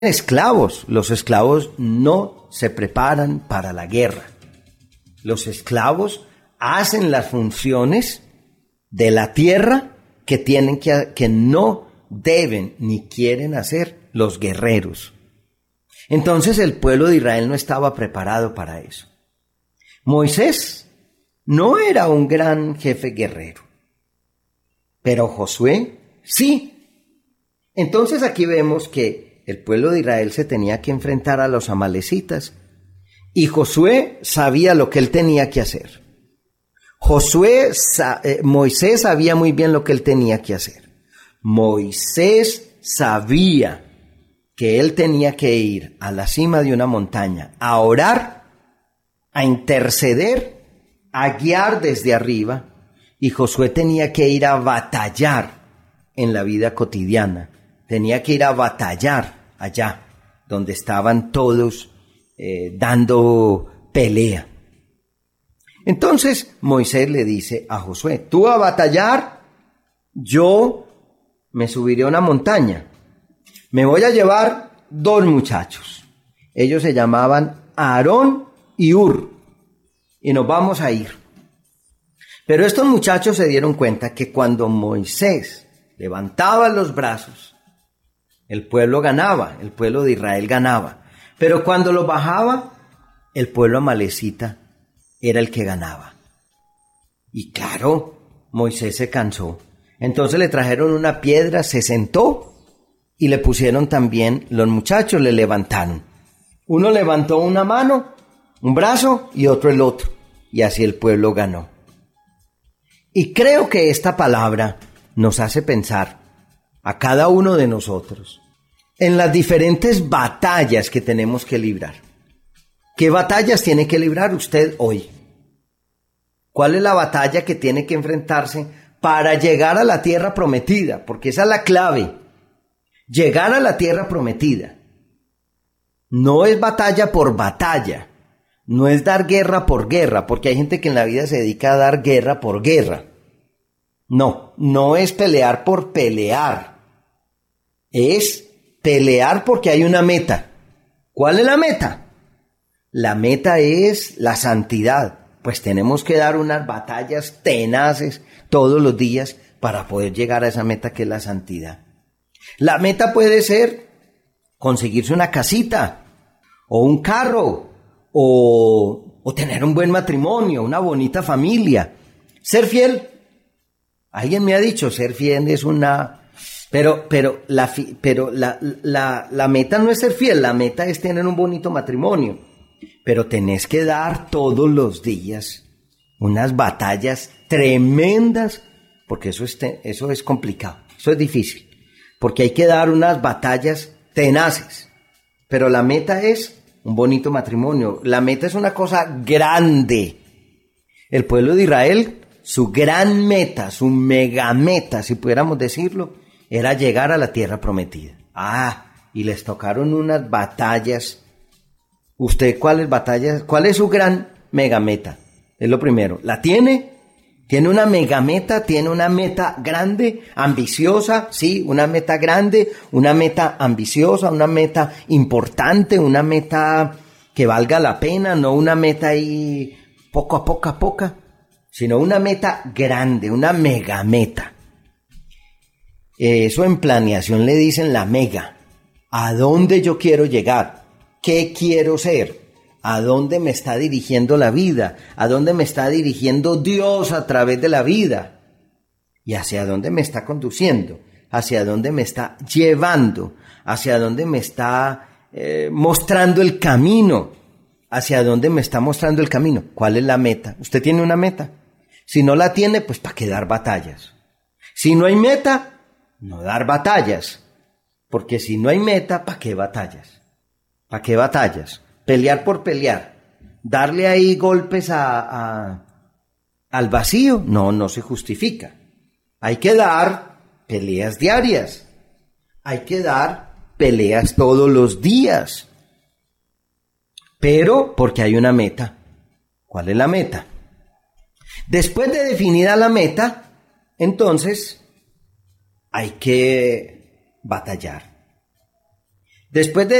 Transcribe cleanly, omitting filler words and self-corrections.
esclavos. Los esclavos no se preparan para la guerra. Los esclavos hacen las funciones de la tierra que no deben ni quieren hacer los guerreros. Entonces el pueblo de Israel no estaba preparado para eso. Moisés no era un gran jefe guerrero, pero Josué sí. Entonces aquí vemos que el pueblo de Israel se tenía que enfrentar a los amalecitas y Josué sabía lo que él tenía que hacer. Moisés sabía muy bien lo que él tenía que hacer. Moisés sabía que él tenía que ir a la cima de una montaña a orar, a interceder, a guiar desde arriba, y Josué tenía que ir a batallar en la vida cotidiana. Tenía que ir a batallar allá, donde estaban todos dando pelea. Entonces Moisés le dice a Josué: tú a batallar, yo me subiré a una montaña. Me voy a llevar 2 muchachos. Ellos se llamaban Aarón y Hur. Y nos vamos a ir. Pero estos muchachos se dieron cuenta que cuando Moisés levantaba los brazos, el pueblo ganaba, el pueblo de Israel ganaba. Pero cuando lo bajaba, el pueblo amalecita era el que ganaba. Y claro, Moisés se cansó. Entonces le trajeron una piedra, se sentó y le pusieron también, los muchachos le levantaron. Uno levantó una mano, un brazo y otro el otro. Y así el pueblo ganó. Y creo que esta palabra nos hace pensar a cada uno de nosotros en las diferentes batallas que tenemos que librar. ¿Qué batallas tiene que librar usted hoy? ¿Cuál es la batalla que tiene que enfrentarse para llegar a la tierra prometida? Porque esa es la clave. Llegar a la tierra prometida. No es batalla por batalla. No es dar guerra por guerra, porque hay gente que en la vida se dedica a dar guerra por guerra. No, no es pelear por pelear. Es pelear porque hay una meta. ¿Cuál es la meta? La meta es la santidad. Pues tenemos que dar unas batallas tenaces todos los días para poder llegar a esa meta que es la santidad. La meta puede ser conseguirse una casita o un carro o tener un buen matrimonio, una bonita familia. Ser fiel. Alguien me ha dicho, ser fiel es una... Pero la meta no es ser fiel, la meta es tener un bonito matrimonio. Pero tenés que dar todos los días unas batallas tremendas, porque eso es complicado, eso es difícil, porque hay que dar unas batallas tenaces. Pero la meta es un bonito matrimonio, la meta es una cosa grande. El pueblo de Israel, su gran meta, su mega meta, si pudiéramos decirlo, era llegar a la tierra prometida. Y les tocaron unas batallas. ¿Usted cuáles batallas? ¿Cuál es su gran mega meta? Es lo primero. ¿La tiene? ¿Tiene una mega meta? ¿Tiene una meta grande, ambiciosa? Sí, una meta grande, una meta ambiciosa, una meta importante, una meta que valga la pena, no una meta ahí poco a poco, sino una meta grande, una mega meta. Eso en planeación le dicen la mega. ¿A dónde yo quiero llegar? ¿Qué quiero ser? ¿A dónde me está dirigiendo la vida? ¿A dónde me está dirigiendo Dios a través de la vida? ¿Y hacia dónde me está conduciendo? ¿Hacia dónde me está llevando? ¿Hacia dónde me está mostrando el camino? ¿Hacia dónde me está mostrando el camino? ¿Cuál es la meta? ¿Usted tiene una meta? Si no la tiene, pues ¿para qué dar batallas? Si no hay meta, no dar batallas. Porque si no hay meta, ¿para qué batallas? ¿Para qué batallas? Pelear por pelear. Darle ahí golpes al vacío. No se justifica. Hay que dar peleas diarias. Hay que dar peleas todos los días. Pero porque hay una meta. ¿Cuál es la meta? Después de definida la meta, entonces hay que batallar. Después de